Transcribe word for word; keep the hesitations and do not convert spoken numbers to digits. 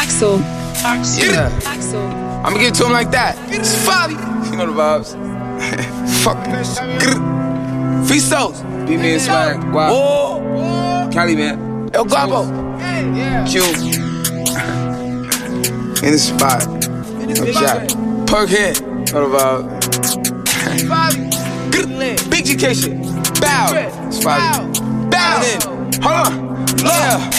Axel. Axel. Yeah. Axel. I'ma give it to him like that. It's Fabi. You know the vibes. Fuck. Fisos. B B and Swag. Wow. Cali, man. El Guapo. Q. In the spot. No shot. Perkhead. Know the vibes. Big G K shit. Bow. It's Fabi. Bow. Hold on. Yeah.